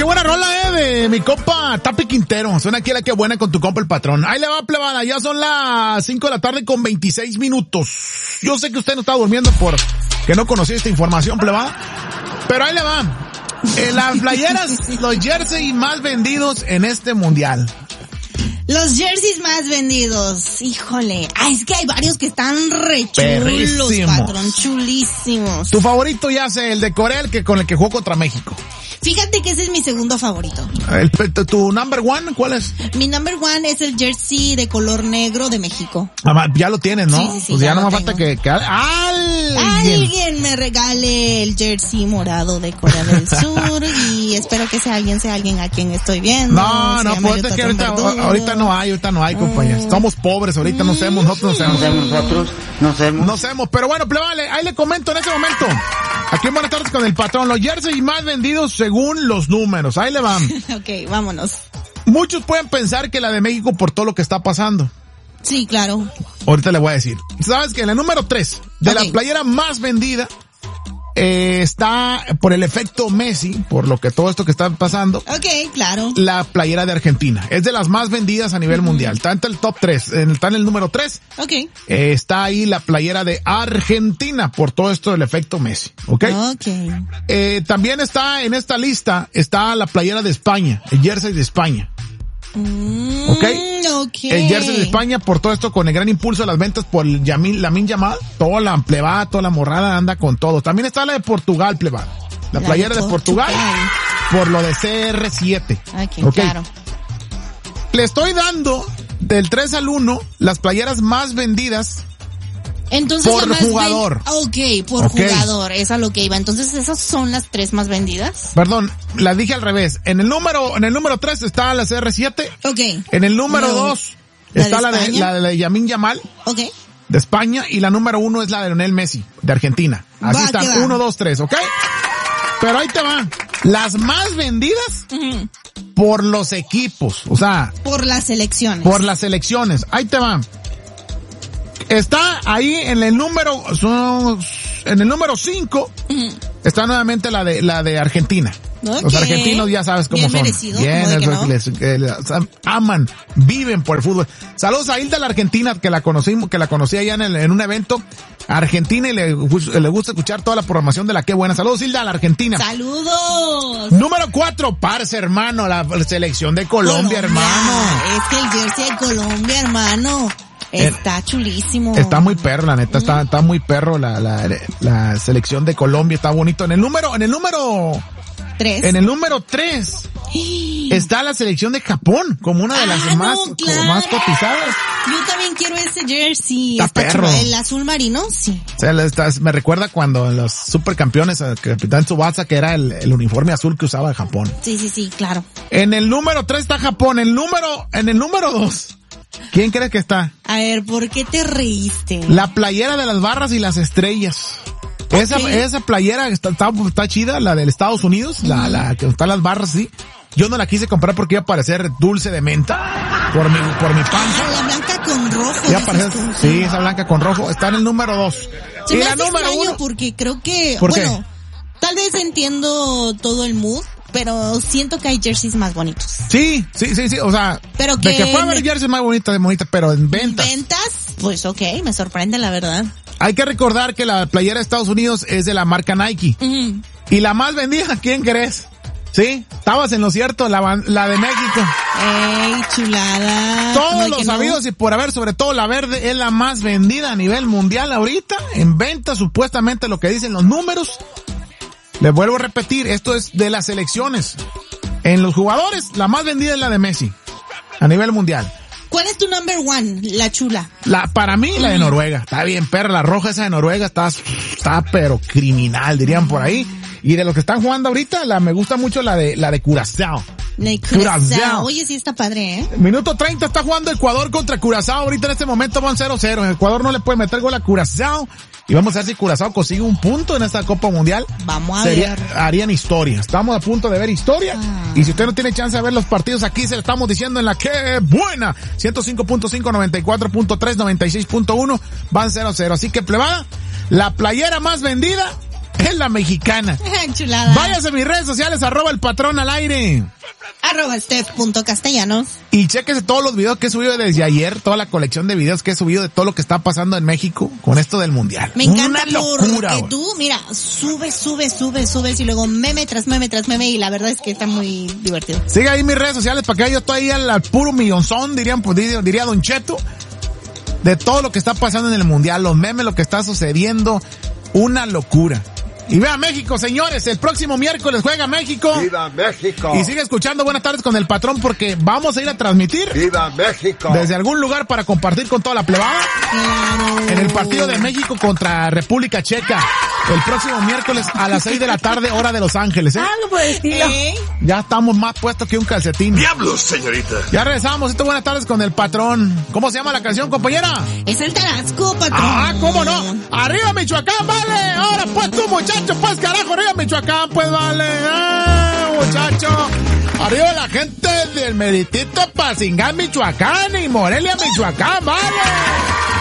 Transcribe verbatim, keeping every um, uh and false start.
qué buena rola, eh, de mi compa Tapi Quintero. Suena aquí la que buena con tu compa el patrón. Ahí le va, plebada, ya son las cinco de la tarde con veintiséis minutos. Yo sé que usted no está durmiendo por que no conocía esta información, plebada, pero ahí le va. Eh, las playeras, los jerseys más vendidos en este mundial. Los jerseys más vendidos, híjole. Ay, es que hay varios que están re chulos, patrón, chulísimos. Tu favorito ya sé, el de Corea, el que con el que jugó contra México. Fíjate que ese es mi segundo favorito. El, ¿Tu number one cuál es? Mi number one es el jersey de color negro de México. Ah, ya lo tienes, ¿no? Sí, sí, sí, pues ya, ya no me falta que, que alguien. alguien me regale el jersey morado de Corea del Sur y espero que ese alguien sea alguien a quien estoy viendo. No, no, pues es que ahorita, ahorita no hay, ahorita no hay, compañeros. Somos pobres, ahorita no sabemos, nosotros no sabemos. Nosotros no sabemos. No sabemos, pero bueno, plebale, ahí le comento en ese momento. Aquí en Buenas Tardes con el patrón, los jerseys más vendidos según los números. Ahí le van. Ok, vámonos. Muchos pueden pensar que la de México por todo lo que está pasando. Sí, claro. Ahorita le voy a decir. ¿Sabes que en la número tres de okay. la playera más vendida eh, está por el efecto Messi, por lo que todo esto que está pasando? Ok, claro. La playera de Argentina. Es de las más vendidas a nivel uh-huh. mundial. Está entre el top tres. Está en el número tres. Ok. Eh, está ahí la playera de Argentina por todo esto del efecto Messi. Ok. Ok. Eh, también está en esta lista, está la playera de España, el jersey de España. Mm, ¿Ok? Okay. El jersey de España por todo esto con el gran impulso de las ventas por el Yamin, Lamine Yamal, toda la plebada, toda la morrada anda con todo. También está la de Portugal, plebada. La, la playera de, de Portugal, por lo de C R siete. Okay, okay. Claro. Le estoy dando del tres al uno las playeras más vendidas. Entonces, por jugador. Ven... Ok, por okay. jugador, es a lo que iba. Entonces, ¿esas son las tres más vendidas? Perdón, la dije al revés. En el número, en el número tres está la C R siete. Ok. En el número no. dos está la de, la de, la de Yamin Yamal. Ok. De España. Y la número uno es la de Lionel Messi, de Argentina. Así va, están, uno, dos, tres, ¿ok? Pero ahí te va. Las más vendidas uh-huh. por los equipos, o sea. Por las selecciones. Por las selecciones. Ahí te va. Está ahí en el número, son, en el número cinco, uh-huh. está nuevamente la de, la de Argentina. Okay. Los argentinos ya sabes cómo bien son. Merecido, bien, es no? les, les, les, aman, viven por el fútbol. Saludos a Hilda la Argentina, que la conocimos, que la conocí allá en, el, en un evento Argentina y le, le gusta escuchar toda la programación de la que buena. Saludos Hilda a la Argentina. Saludos. Número cuatro, parce hermano, la selección de Colombia, Colombia. hermano. Es que el jersey de Colombia, hermano. Está chulísimo. Está muy perro, la neta, está, está muy perro la, la, la selección de Colombia, está bonito. En el número, en el número tres. En el número tres está la selección de Japón, como una de las ah, más, no, claro. más cotizadas. Yo también quiero ese jersey. Está, está perro. Chulo. El azul marino, sí. O sea, está, me recuerda cuando los supercampeones, el Capitán Tsubasa, que era el, el uniforme azul que usaba Japón. Sí, sí, sí, claro. En el número tres está Japón, el número, en el número dos. ¿Quién crees que está? A ver, ¿por qué te reíste? La playera de las barras y las estrellas. Okay. Esa, esa playera está, está, está chida, la del Estados Unidos, uh-huh. la, la que están las barras, sí. Yo no la quise comprar porque iba a parecer dulce de menta por mi, por mi panza. Ah, la blanca con rojo. Iba a parecer, sí, esa blanca con rojo. Está en el número dos. Se y me la hace número extraño uno. Porque creo que, ¿Por bueno, qué? Tal vez entiendo todo el mood, pero siento que hay jerseys más bonitos. Sí, sí, sí, sí, o sea, pero que, de que puede haber jerseys más bonitas, bonitas, pero en ventas. ¿En ventas? Pues ok, me sorprende la verdad. Hay que recordar que la playera de Estados Unidos es de la marca Nike. Uh-huh. Y la más vendida, ¿quién crees? ¿Sí? Estabas en lo cierto, la, la de México. ¡Ey, chulada! Todos los sabidos no? y por haber, sobre todo la verde, es la más vendida a nivel mundial ahorita. En venta, supuestamente, lo que dicen los números. Les vuelvo a repetir, esto es de las selecciones. En los jugadores, la más vendida es la de Messi. A nivel mundial. ¿Cuál es tu number one, la chula? La, para mí, la de Noruega. Está bien, perra, la roja esa de Noruega está, está pero criminal, dirían por ahí. Y de los que están jugando ahorita, la me gusta mucho la de, la de Curazao. La de Curazao. Curazao. Oye, sí está padre, ¿eh? Minuto treinta está jugando Ecuador contra Curazao. Ahorita en este momento van cero cero. Ecuador no le puede meter gol a Curazao. Y vamos a ver si Curazao consigue un punto en esta Copa Mundial. Vamos a Sería, ver. Harían historia. Estamos a punto de ver historia. Ah. Y si usted no tiene chance de ver los partidos aquí, se lo estamos diciendo en la que buena. ciento cinco punto cinco, noventa y cuatro punto tres, noventa y seis punto uno. Van cero cero. Así que, plebada, la playera más vendida Es la mexicana. Chulada. Váyase a mis redes sociales, arroba el patrón al aire. Arroba Steph.castellanos. Y chéquese todos los videos que he subido desde ayer, toda la colección de videos que he subido de todo lo que está pasando en México con esto del mundial. Me encanta Una locura, porque tú, mira, subes, subes, subes, subes y luego meme tras meme tras meme y la verdad es que está muy divertido. Sigue ahí mis redes sociales para que yo estoy ahí al, al puro millonzón, dirían, pues, diría, diría Don Cheto, de todo lo que está pasando en el mundial, los memes, lo que está sucediendo, una locura. Y vea México, señores, el próximo miércoles juega México. ¡Viva México! Y sigue escuchando Buenas Tardes con el Patrón porque vamos a ir a transmitir. ¡Viva México! Desde algún lugar para compartir con toda la plebada. En el partido de México contra República Checa. El próximo miércoles a las seis de la tarde, hora de Los Ángeles, ¿eh? Algo por el estilo. ¿Eh? Ya estamos más puestos que un calcetín. ¡Diablos, señorita! Ya regresamos. Esto Buenas Tardes con el Patrón. ¿Cómo se llama la canción, compañera? Es el Tarasco, Patrón. Ah, ¿cómo no? ¡Arriba Michoacán, vale! Ahora pues tú, muchacho, pues carajo, arriba Michoacán, pues vale. ¡Eh, muchacho! Arriba la gente del Meritito Pacingal, Michoacán y Morelia, Michoacán, vale.